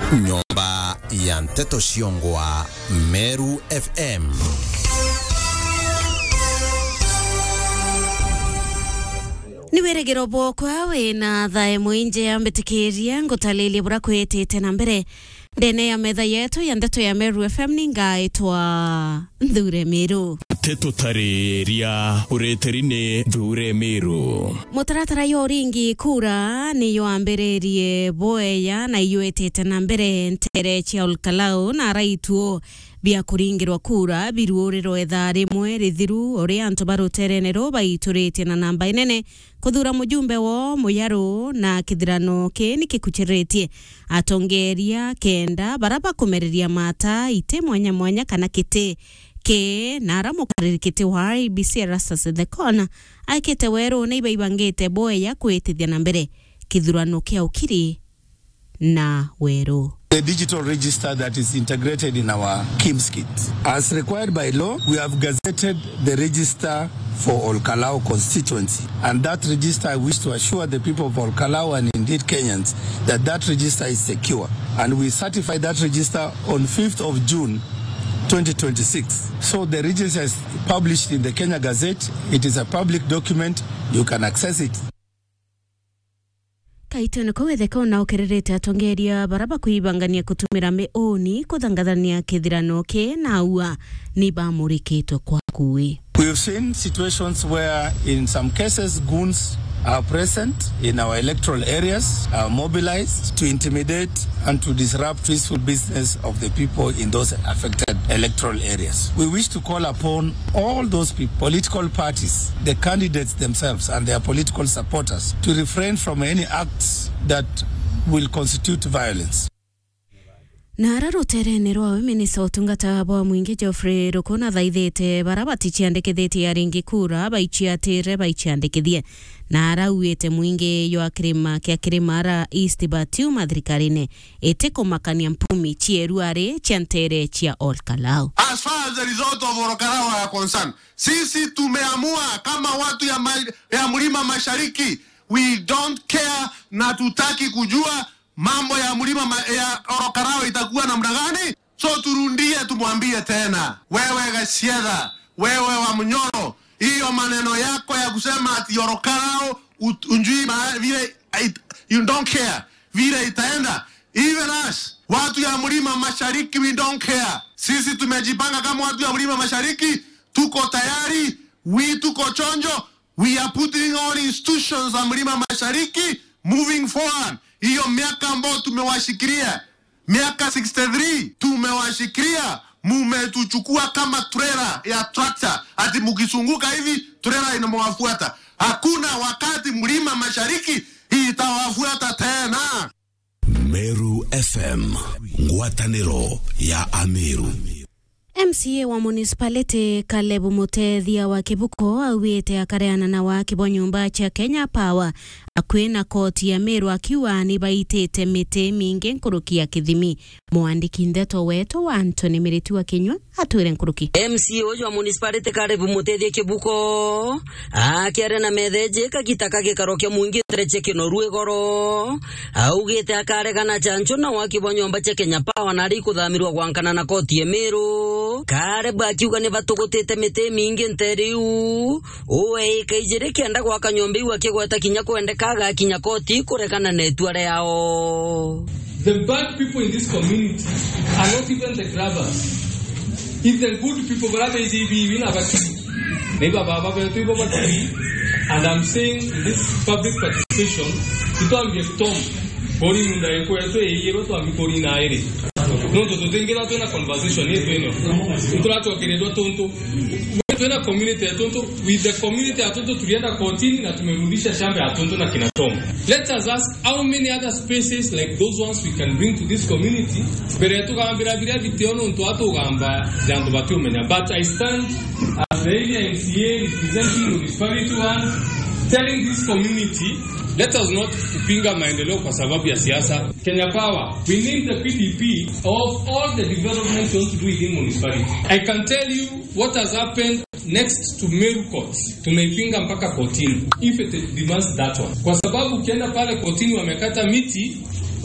Nyumba ya Mteto Shiongwa, Meru FM. Niweregero bokwa wena thae muinje ya mbetikiria ngutalilia bura kwetete na mbere ndene ya metha yetu ya Ndeto ya Meru FM ningaitwa Nthure Meru. Teto tareria ureterine Nthure Meru. Mutaratara yo ringi kura ni yo ambererie boeya na iyo etete na mbere ntere chia Olkalau na raituo bia kuringirwa kura biruorero etha rimwe rithiru ori antu baruterenero baiturite na namba inene kuthura mujumbe wo muyaro na kithirano ke ni kikuchiritie atongeria kenda baraba kumereria mata ite mwanya kana kite ke naramukaririkite wa IBC Erastus Thekona aikite wero na ibaibangite boeya kwetithia na mbere kithurano kia ukiri na wero. The digital register that is integrated in our KIMS kit. As required by law, we have gazetted the register for Olkalau constituency. And that register, I wish to assure the people of Olkalau and indeed Kenyans that that register is secure. And we certify that register on 5th of June 2026. So the register is published in the Kenya Gazette. It is a public document. You can access it. Kaitano Thekona ukererete atongeria baraba kuibangania kutumira meoni kuthangathania kithirano ke na ua ni bamurikitwo kwa kui. We've seen situations where in some cases goons are present in our electoral areas, are mobilized to intimidate and to disrupt peaceful business of the people in those affected electoral areas. We wish to call upon all those people, political parties, the candidates themselves and their political supporters to refrain from any acts that will constitute violence. Nara ruterenero wa minisa utungata bwa mwingi Geoffrey Rukona thaithete barabati ciandikithite ya ringi kura baichiatire baichiandikithie nara uete mwingi yo akirima kia kirimara East Batiu mathirikarine ete kumakania mpumi chieruare chantere chia Olkalau. As far as the result of Olkalau are concerned, sisi tumeamua kama watu ya Mlima Mashariki, we don't care na tutaki kujua mambo ya Mlima ya Olkalau itakuwa namna gani. So turundie tumwambie tena, wewe Gasiedha, wewe wa Mnyoro, hiyo maneno yako ya kusema ati Olkalau unjui vile you don't care vile itaenda. Even us, watu ya Mlima Mashariki, we don't care. Sisi tumejipanga kama watu ya Mlima Mashariki, tuko tayari, tuko chonjo, we are putting all institutions za Mlima Mashariki moving forward. Hiyo miaka ambao tumewashikilia, miaka 63 tumewashikilia, mumetuchukua kama trailer ya tractor, ati mkisunguka hivi trailer inamwafuata. Hakuna wakati Mlima Mashariki itawafuata tena. Meru FM, ngwataniro ya Ameru. MCA wa municipality Kalebu Mutethia wa Kibuko awite akareana na wa kibonyumba cha Kenya Power akwina koti ya Meru akiwa ni baitete mite mingi nkuruki kithimi. Mwandiki Ndeto wetu wa Anthony Miritu wa Kenywa atwire nkuruki. MCA wa municipality Kalebu Mutethia Kibuko akiarena metheje kakitaka gikarokia mwingi treche kinoruwe goro augite akaregana chancho na wa kibonyumba cha Kenya Power nari kuthamirwa gwankana na koti ya Meru. Kalebu akiuga ni batugutite mite mingi nteriu owe kaijire kenda gwa kanyombe iwa kigweta kinya kwendekaga kinya koti kurekana na etware yao. The bad people in this community are not even the grabbers. If the good people grab AJB win and I'm saying in this public participation to get Tom body munda ekweto eyero to amikori na ere no to tengera to na conversation yetu eno utulacho kiredo tonto tuna community atonto with the community atonto tulienda kotini na tumerudisha shamba ya atonto na kina Tom. Let us ask how many other spaces like those ones we can bring to this community. Bere tukambira bila bitiono nto atugamba janto batio menya, but I stand as the area MCA representing municipality one telling this community, let us not kupinga maendeleo kwa sababu ya siasa. Kenya Power, we need the PDP of all the development we want to do within municipality. I can tell you what has happened next to Meru Court. Tumeipinga mpaka kotini if it demands that one. Kwa sababu ukienda pale kotini wamekata miti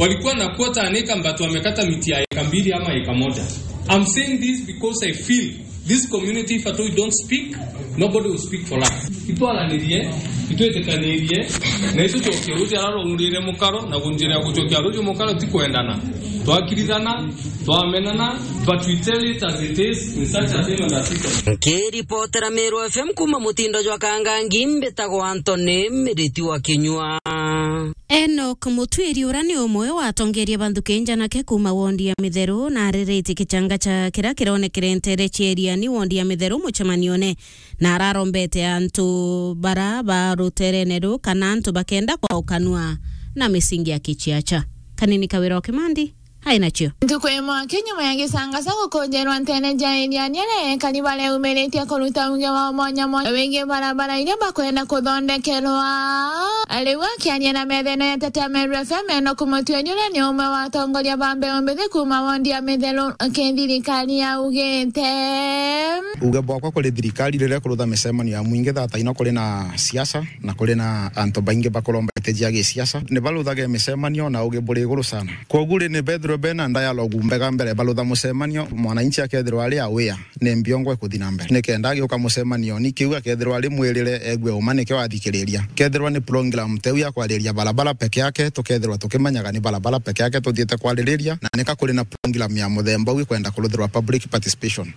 walikuwa na quota aneka mbatu wamekata miti ya eka 2 ama eka 1. I'm saying this because I feel this community, if at all you don't speak, nobody will speak for us. Ito alanirie, ito etekanirie, na ito chokia uzi alaro ngurire mukaro, na kunjire ya kuchokia uzi mukaro tiko endana. Tuakiridana, tuamenana, but we tell it as it is in such a time and a system. Kiripotera Meru FM kuma mutindo jwa kangangi mbetago Antony Miriti wa Kinyua. Enoch Mutwiri urani umwe watongeria banduke njanake kuma wondi ya Mitheru na aririti kichanga cha kira kironekere ntere chieria ni wondi ya Mitheru muchamanione na ararombete antu bara barutereneru kana antu bakenda kwa ukanua na misingi ya kichiacha. Kanini Kawira Kimandi haina chio. Ntukwemo Kenya mayangisanga sako kojerwa ntene jairia nyere kanibale umeletia koluta unge wa monya wenge barabara ile bakwenda kuthondekerwa aliwa kianya na methene ya Tata Meru FM no kumutwe nyule ni umwe wa tongoria bambe ombethe kuma wondi ya Mitheru kendhirikari ya ugete uge bwakwa kuri thirikari rire kurutha micemano ya muingi thata ino kuri na siasa na kuri na antu baingi bakorombete jia siasa ne baluthage micemano na uge buri iguru sana kogure ne Pedro Bena dialogue mbega mbere balutha mucemanio mwananchi akethirwa ari awea ne mbiongo kuthina mbere ne kenda gioka mucemanio ni kiuga kethirwa ari mwirire egwe umanike wathikiriria kethirwa ni program teu ya kwariria balabala peke yake tukethirwa tukimanyaga ni balabala peke yake tuthiete kwariria na nika kuri na program ya muthemba wi kwenda kuruthirwa public participation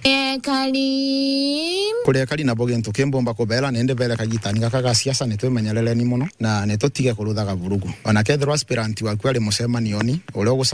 kali na boge ntukembomba kubela nende bele kagitani kaka siasa nitwemenyerere ni muno na nitutige kuruthaga vurugu ona kethirwa aspirant wa kwari mucemanio ni ule